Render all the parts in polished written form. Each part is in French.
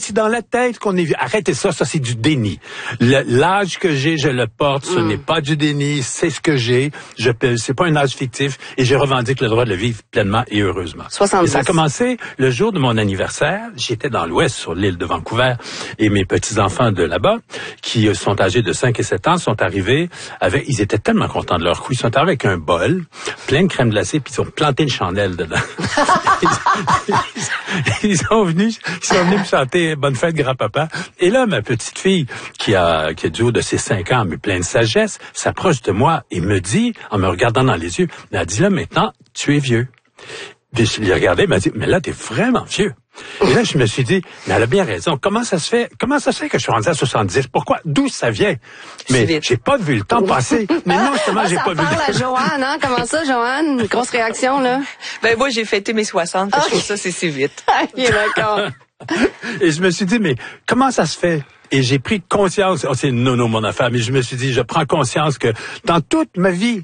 c'est dans la tête qu'on est vieux. Arrêtez ça, ça c'est du déni. L'âge que j'ai, je le porte, ce n'est pas du déni, c'est ce que j'ai. C'est pas un âge fictif et je revendique le droit de le vivre pleinement et heureusement. 70. Et ça a commencé le jour de mon anniversaire. J'étais dans l'Ouest, sur l'île de Vancouver, et mes petits-enfants de là-bas, qui sont âgés de 5 et 7 ans, sont arrivés avec, ils étaient tellement contents de leur coup, ils sont arrivés avec un bol plein de crème glacée, puis ils ont planté une chandelle dedans. Ils sont venus me chanter Bonne fête, grand-papa. Et là, ma petite fille, qui a du haut de ses 5 ans, mais pleine de sagesse, s'approche de moi et me dit, en me regardant dans les yeux, elle dit là, maintenant, tu es vieux. Puis je l'ai regardé, elle m'a dit, mais là, t'es vraiment vieux. Et là, je me suis dit, mais elle a bien raison. Comment ça se fait que je suis rendu à 70? Pourquoi? D'où ça vient? Mais j'ai pas vu le temps passer. Mais non, justement, j'ai pas vu le temps. Ça parle à Joanne, hein? Comment ça, Joanne? Une grosse réaction, là? Ben, moi, j'ai fêté mes 60. Je trouve ça, c'est si vite. OK, d'accord. Et je me suis dit, mais comment ça se fait? Et j'ai pris conscience, c'est nono mon affaire, mais je me suis dit, je prends conscience que dans toute ma vie,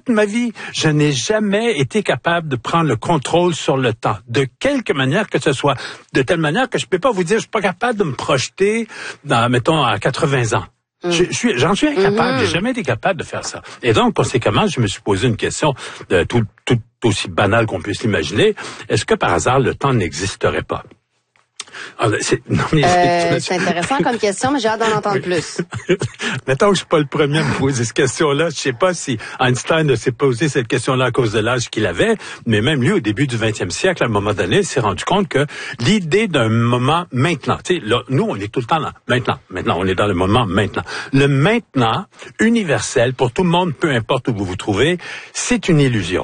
je n'ai jamais été capable de prendre le contrôle sur le temps, de quelque manière que ce soit, de telle manière que je peux pas vous dire, je suis pas capable de me projeter dans, mettons, à 80 ans. J'en suis incapable, j'ai jamais été capable de faire ça. Et donc, conséquemment, je me suis posé une question tout aussi banale qu'on puisse l'imaginer. Est-ce que par hasard, le temps n'existerait pas? C'est intéressant comme question, mais j'ai hâte d'en entendre plus. Mettons que je suis pas le premier à me poser cette question-là. Je sais pas si Einstein s'est posé cette question-là à cause de l'âge qu'il avait, mais même lui, au début du 20e siècle, à un moment donné, il s'est rendu compte que l'idée d'un moment maintenant, tu sais, là, nous, on est tout le temps là. Maintenant, on est dans le moment maintenant. Le maintenant, universel, pour tout le monde, peu importe où vous vous trouvez, c'est une illusion.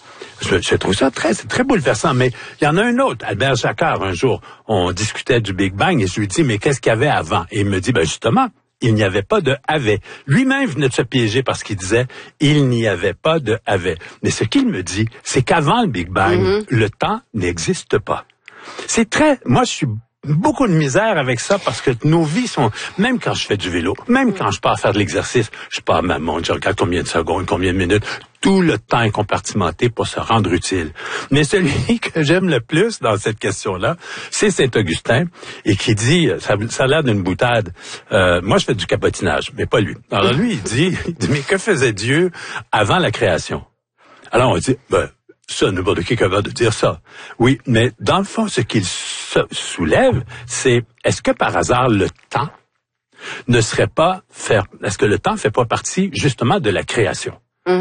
Je trouve ça c'est très bouleversant, mais il y en a un autre. Albert Jacquard, un jour, on discutait du Big Bang et je lui dis, mais qu'est-ce qu'il y avait avant? Et il me dit, ben justement, il n'y avait pas de avait. Lui-même venait de se piéger parce qu'il disait, il n'y avait pas de avait. Mais ce qu'il me dit, c'est qu'avant le Big Bang, le temps n'existe pas. Moi, je suis beaucoup de misère avec ça parce que nos vies sont, même quand je fais du vélo, même quand je pars faire de l'exercice, je pars à ma montre, je regarde combien de secondes, combien de minutes, tout le temps est compartimenté pour se rendre utile. Mais celui que j'aime le plus dans cette question-là, c'est Saint-Augustin, et qui dit, ça a l'air d'une boutade, moi je fais du cabotinage, mais pas lui. Alors lui, il dit, mais que faisait Dieu avant la création? Alors on dit, ça, n'importe qui est capable de dire ça. Oui, mais dans le fond, ce qu'il soulève, c'est, est-ce que par hasard, le temps ne serait pas est-ce que le temps fait pas partie, justement, de la création?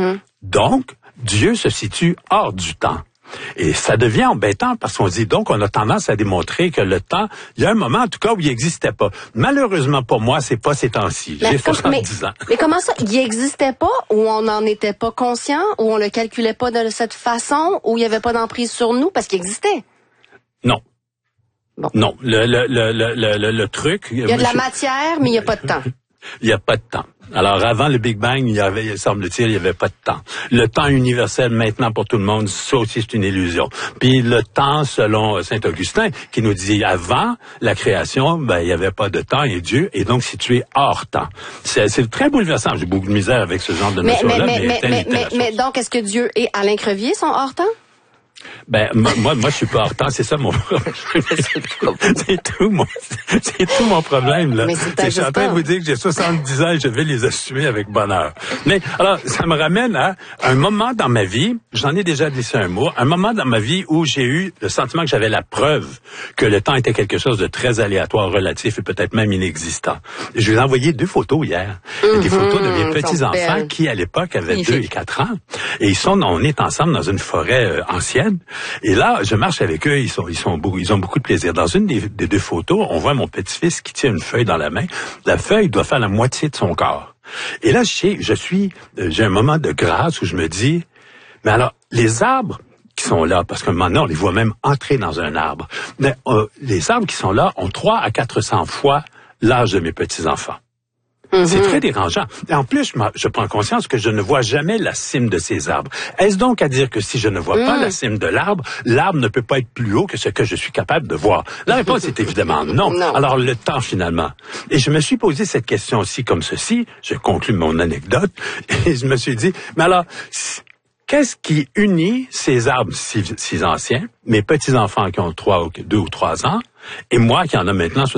Donc, Dieu se situe hors du temps. Et ça devient embêtant parce qu'on dit donc on a tendance à démontrer que le temps, il y a un moment en tout cas où il n'existait pas. Malheureusement pour moi, c'est pas ces temps-ci. J'ai 70 ans. Mais comment ça, il n'existait pas ou on n'en était pas conscient ou on le calculait pas de cette façon ou il n'y avait pas d'emprise sur nous parce qu'il existait? Non. Bon. Non. Le truc. Il y a de la matière, mais il n'y a pas de temps. Il n'y a pas de temps. Alors, avant le Big Bang, semble-t-il, il n'y avait pas de temps. Le temps universel, maintenant, pour tout le monde, ça aussi, c'est une illusion. Puis le temps, selon Saint-Augustin, qui nous dit, avant la création, il n'y avait pas de temps et Dieu est donc situé hors temps. C'est très bouleversant. J'ai beaucoup de misère avec ce genre de notion-là. Mais donc, est-ce que Dieu et Alain Crevier sont hors temps? Moi, je suis pas hors temps, c'est ça mon problème. C'est tout mon problème, là. Je suis en train de vous dire que j'ai 70 ans et je vais les assumer avec bonheur. Mais, alors, ça me ramène à un moment dans ma vie, j'en ai déjà glissé un mot, un moment dans ma vie où j'ai eu le sentiment que j'avais la preuve que le temps était quelque chose de très aléatoire, relatif et peut-être même inexistant. Je vous ai envoyé 2 photos hier. Des photos de mes petits-enfants qui, à l'époque, avaient 2 et 4 ans. Et on est ensemble dans une forêt ancienne. Et là, je marche avec eux, ils ont beaucoup de plaisir. Dans une des 2 photos, on voit mon petit-fils qui tient une feuille dans la main. La feuille doit faire la moitié de son corps. Et là, j'ai un moment de grâce où je me dis, mais alors, les arbres qui sont là, parce qu'à un moment donné, on les voit même entrer dans un arbre. Mais les arbres qui sont là ont 300 à 400 fois l'âge de mes petits-enfants. C'est très dérangeant. Et en plus, je prends conscience que je ne vois jamais la cime de ces arbres. Est-ce donc à dire que si je ne vois pas la cime de l'arbre ne peut pas être plus haut que ce que je suis capable de voir? La réponse est évidemment non. Alors, le temps, finalement. Et je me suis posé cette question aussi comme ceci. Je conclue mon anecdote. Et je me suis dit, mais alors, qu'est-ce qui unit ces arbres si anciens, mes petits-enfants qui ont 2 ou 3 ans, et moi qui en a maintenant